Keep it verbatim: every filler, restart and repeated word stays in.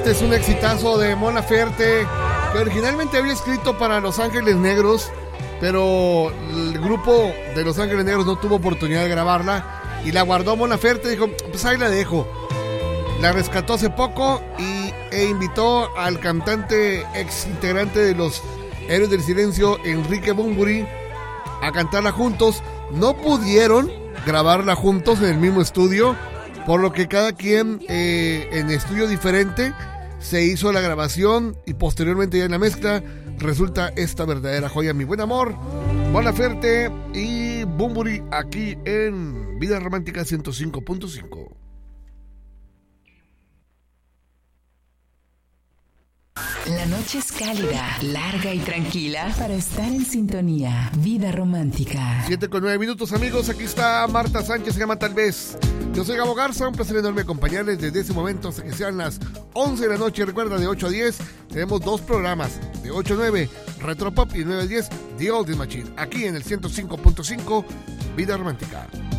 Este es un exitazo de Mon Laferte, que originalmente había escrito para Los Ángeles Negros, pero el grupo de Los Ángeles Negros no tuvo oportunidad de grabarla y la guardó Mon Laferte. Dijo, pues ahí la dejo. La rescató hace poco y, e invitó al cantante ex integrante de los Héroes del Silencio, Enrique Bunbury, a cantarla juntos. No pudieron grabarla juntos en el mismo estudio, por lo que cada quien eh, en estudio diferente se hizo la grabación y posteriormente ya en la mezcla resulta esta verdadera joya. Mi buen amor, Mon Laferte y Bunbury aquí en Vida Romántica ciento cinco punto cinco. La noche es cálida, larga y tranquila para estar en sintonía. Vida Romántica. siete con nueve minutos, amigos. Aquí está Marta Sánchez, se llama Tal Vez. Yo soy Gabo Garza, un placer enorme acompañarles desde ese momento hasta que sean las once de la noche. Recuerda, de ocho a diez tenemos dos programas, de ocho a nueve Retro Pop y nueve a diez The Oldies Machine, aquí en el ciento cinco punto cinco Vida Romántica.